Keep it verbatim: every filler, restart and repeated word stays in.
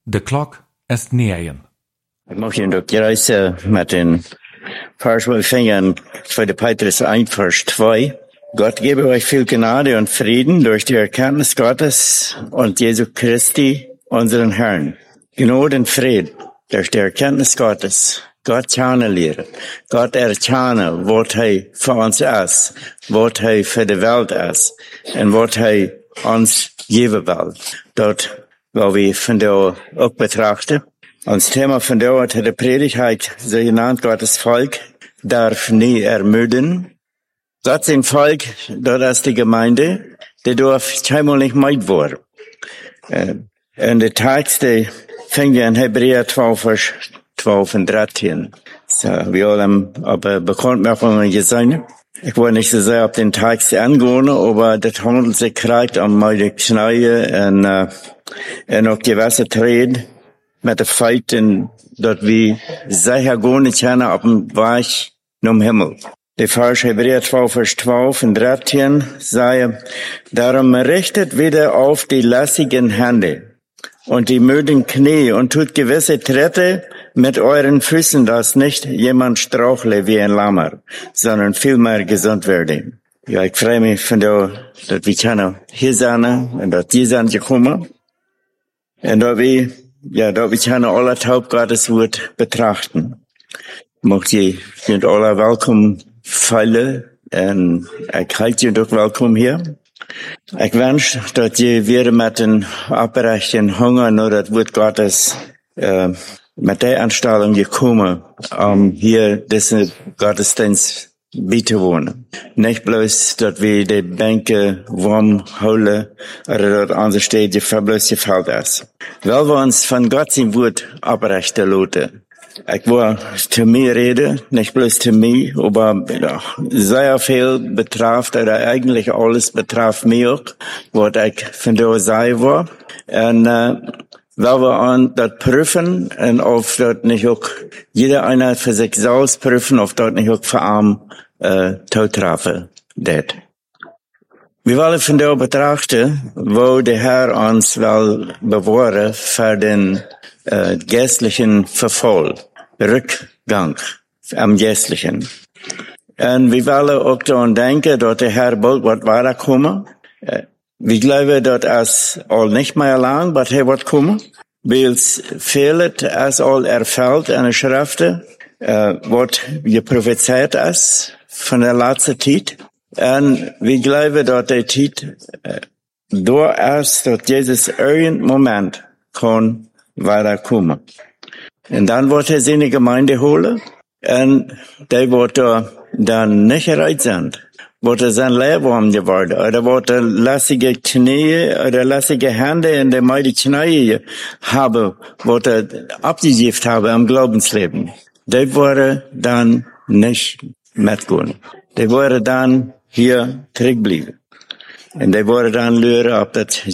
De klok est negen. Ik mag je ook reizen met een vers wat we vingen, tweede Petrus eins, Vers zwei. Gott gebe euch viel Gnade und Frieden durch die Erkenntnis Gottes und Jesu Christi, unseren Herrn. Gnade und Frieden durch die Erkenntnis Gottes. Gott kennenlernen. Gott erkennen, wat hij voor ons is. Wat hij voor de wereld is. En wat hij ons geven wil. Dat wil we vandaag ook betrachten. Ons thema vandaag is de predigheid, zo genaamd Gottes volk, darf nie ermüden. Gott zijn volk, dat is de gemeinde, die darf keinmal nicht meid worden. En de tekst, die fängt in Hebräer twaalf, Vers twaalf en dertien. So, wir haben aber Bekanntmachungen gesehen. Ich wollte nicht so sehr auf den Text angehen, aber das handelt sich gerade um meine Knie und, uh, und auch gewisse Treten mit der Feit, dass wir sicher gar nicht kennen auf dem Weg zum Himmel. Der Vers Hebräer twaalf, Vers twaalf und dertien sei, darum richtet wieder auf die lässigen Hände und die müden Knie und tut gewisse Tritte mit euren Füßen, dass nicht jemand strauchle wie ein Lammer, sondern vielmehr gesund werde. Ja, ich freue mich von der, dass wir können hier sein und dass die sind gekommen. Und dass wir, ja, dass wir können alle Taub Gottes Wort betrachten. Mocht ihr, sind alle willkommen, Feile, und ich halte ihr doch willkommen hier. Ich wünsche, dass ihr wieder mit den abrechten Hunger nur das Wort Gottes, äh, mit der Anstellung gekommen, um hier diesen Gottesdienst beizuwohnen. Nicht bloß, dass wir die Bänke warm holen, oder dass unsere Städte bloß gefällt ist. Weil wir uns von Gott sein Wort abrichten lassen. Ich will zu mir reden, nicht bloß zu mir, aber sehr viel betrifft, oder eigentlich alles betrifft mich auch, was ich von der Seite war. Und, äh, weil wir an das prüfen und auf das nicht auch jeder einer für sich selbst prüfen, auf das nicht auch für arm äh, Todstrafe det. Wir wollen von der betrachten, wo der Herr uns will bewahren für den äh, geistlichen Verfall, Rückgang am geistlichen. Und wir wollen auch daran denken, dass der Herr bald wird weiterkommen. Äh, Wir glauben, dass es all nicht mehr lang, aber er wird kommen. Weil es fehlt, es all erfüllt in der Schrift, äh, was geprophezeit ist von der letzten Zeit. Und wir glauben, dass der Zeit äh, da ist, dass Jesus irgendein Moment kann weiterkommen. Und dann wird er seine Gemeinde holen und die wird dann nicht bereit sein. Wordt er zijn leerwarm geworden, oder wordt er lastige Knie, oder lastige Hände in der meine Knie haben, wordt er abgegeben haben am Glaubensleben. Die worden dann nicht mitgehen. Die worden dann hier zurückbleiben. Und die worden dann lernen, ob das